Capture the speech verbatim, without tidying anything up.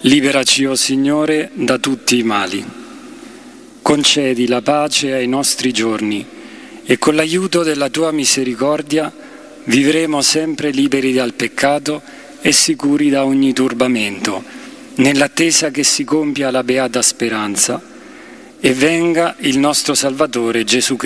Liberaci, o Signore, da tutti i mali. Concedi la pace ai nostri giorni e con l'aiuto della Tua misericordia vivremo sempre liberi dal peccato e sicuri da ogni turbamento, nell'attesa che si compia la beata speranza e venga il nostro Salvatore Gesù Cristo.